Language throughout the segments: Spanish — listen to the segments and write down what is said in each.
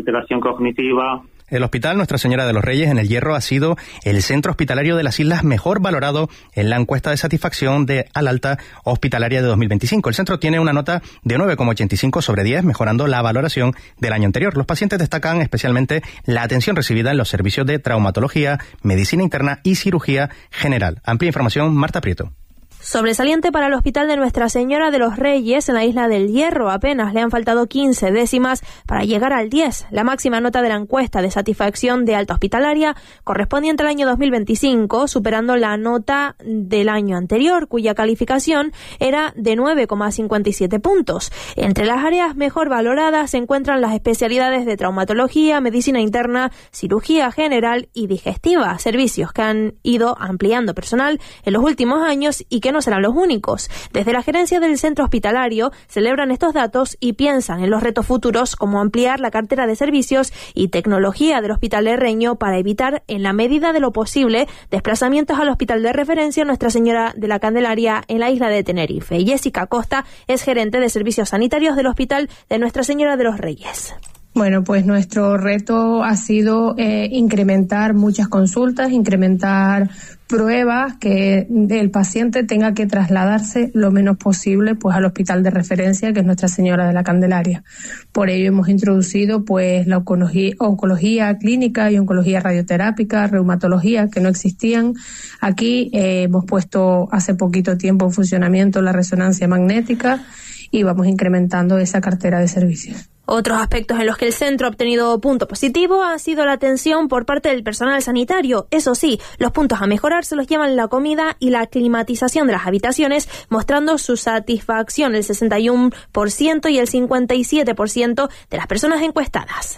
alteración cognitiva. El Hospital Nuestra Señora de los Reyes en El Hierro ha sido el centro hospitalario de las islas mejor valorado en la encuesta de satisfacción de Al Alta Hospitalaria de 2025. El centro tiene una nota de 9,85 sobre 10, mejorando la valoración del año anterior. Los pacientes destacan especialmente la atención recibida en los servicios de traumatología, medicina interna y cirugía general. Amplia información, Marta Prieto. Sobresaliente para el Hospital de Nuestra Señora de los Reyes en la isla del Hierro. Apenas le han faltado 15 décimas para llegar al 10. La máxima nota de la encuesta de satisfacción de alta hospitalaria correspondiente al año 2025, superando la nota del año anterior, cuya calificación era de 9,57 puntos. Entre las áreas mejor valoradas se encuentran las especialidades de traumatología, medicina interna, cirugía general y digestiva, servicios que han ido ampliando personal en los últimos años y que no serán los únicos. Desde la gerencia del centro hospitalario celebran estos datos y piensan en los retos futuros como ampliar la cartera de servicios y tecnología del Hospital Herreño para evitar, en la medida de lo posible, desplazamientos al hospital de referencia Nuestra Señora de la Candelaria en la isla de Tenerife. Jessica Costa es gerente de servicios sanitarios del Hospital de Nuestra Señora de los Reyes. Bueno, pues nuestro reto ha sido incrementar muchas consultas, incrementar pruebas, que el paciente tenga que trasladarse lo menos posible pues al hospital de referencia, que es Nuestra Señora de la Candelaria. Por ello hemos introducido pues la oncología clínica y oncología radioterápica, reumatología, que no existían. Aquí hemos puesto hace poquito tiempo en funcionamiento la resonancia magnética y vamos incrementando esa cartera de servicios. Otros aspectos en los que el centro ha obtenido punto positivo ha sido la atención por parte del personal sanitario. Eso sí, los puntos a mejorar se los llevan la comida y la climatización de las habitaciones, mostrando su satisfacción el 61% y el 57% de las personas encuestadas.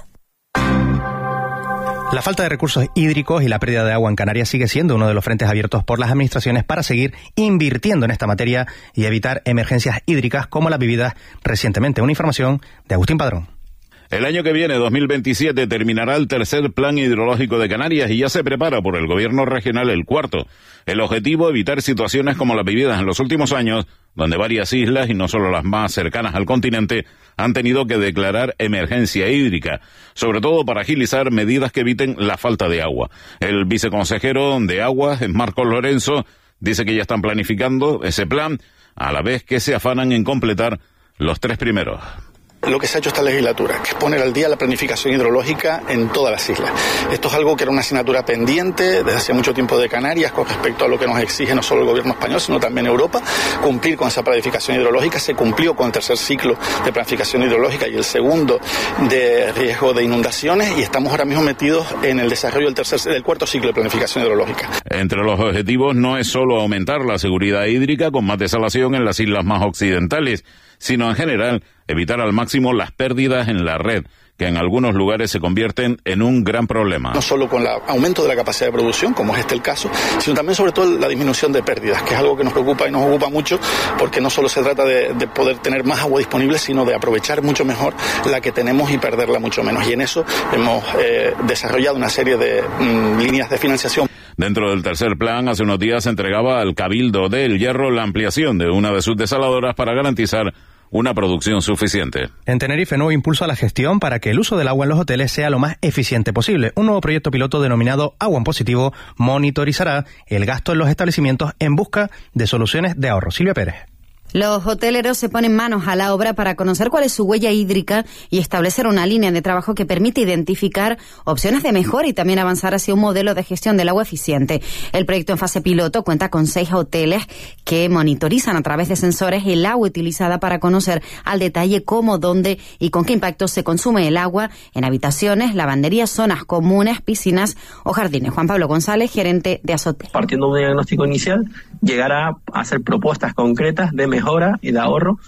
La falta de recursos hídricos y la pérdida de agua en Canarias sigue siendo uno de los frentes abiertos por las administraciones para seguir invirtiendo en esta materia y evitar emergencias hídricas como las vividas recientemente. Una información de Agustín Padrón. El año que viene, 2027, terminará el tercer plan hidrológico de Canarias y ya se prepara por el gobierno regional el cuarto. El objetivo, evitar situaciones como las vividas en los últimos años, donde varias islas, y no solo las más cercanas al continente, han tenido que declarar emergencia hídrica, sobre todo para agilizar medidas que eviten la falta de agua. El viceconsejero de Aguas, Marcos Lorenzo, dice que ya están planificando ese plan, a la vez que se afanan en completar los 3 primeros. Lo que se ha hecho esta legislatura, que es poner al día la planificación hidrológica en todas las islas. Esto es algo que era una asignatura pendiente desde hace mucho tiempo de Canarias con respecto a lo que nos exige no solo el gobierno español, sino también Europa, cumplir con esa planificación hidrológica. Se cumplió con el tercer ciclo de planificación hidrológica y el segundo de riesgo de inundaciones, y estamos ahora mismo metidos en el desarrollo del cuarto ciclo de planificación hidrológica. Entre los objetivos no es solo aumentar la seguridad hídrica con más desalación en las islas más occidentales, sino en general evitar al máximo las pérdidas en la red, que en algunos lugares se convierten en un gran problema. No solo con el aumento de la capacidad de producción, como es el caso, sino también sobre todo la disminución de pérdidas, que es algo que nos preocupa y nos ocupa mucho, porque no solo se trata de poder tener más agua disponible, sino de aprovechar mucho mejor la que tenemos y perderla mucho menos. Y en eso hemos desarrollado una serie de líneas de financiación. Dentro del tercer plan, hace unos días se entregaba al Cabildo de El Hierro la ampliación de una de sus desaladoras para garantizar una producción suficiente. En Tenerife, nuevo impulso a la gestión para que el uso del agua en los hoteles sea lo más eficiente posible. Un nuevo proyecto piloto denominado Agua en Positivo monitorizará el gasto en los establecimientos en busca de soluciones de ahorro. Silvia Pérez. Los hoteleros se ponen manos a la obra para conocer cuál es su huella hídrica y establecer una línea de trabajo que permite identificar opciones de mejora y también avanzar hacia un modelo de gestión del agua eficiente. El proyecto en fase piloto cuenta con 6 hoteles que monitorizan a través de sensores el agua utilizada para conocer al detalle cómo, dónde y con qué impacto se consume el agua en habitaciones, lavanderías, zonas comunes, piscinas o jardines. Juan Pablo González, gerente de Azote. Partiendo de un diagnóstico inicial, llegar a hacer propuestas concretas de mejora y de ahorro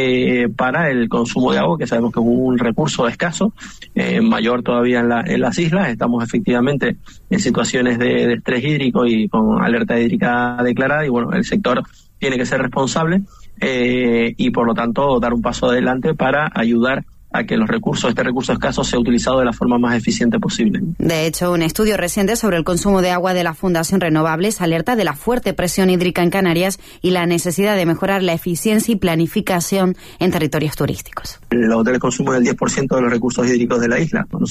para el consumo de agua, que sabemos que es un recurso escaso, mayor todavía en las islas. Estamos efectivamente en situaciones de estrés hídrico y con alerta hídrica declarada, y bueno, el sector tiene que ser responsable y por lo tanto dar un paso adelante para ayudar a que este recurso escaso sea utilizado de la forma más eficiente posible. De hecho, un estudio reciente sobre el consumo de agua de la Fundación Renovables alerta de la fuerte presión hídrica en Canarias y la necesidad de mejorar la eficiencia y planificación en territorios turísticos. Los hoteles consumen el 10% de los recursos hídricos de la isla.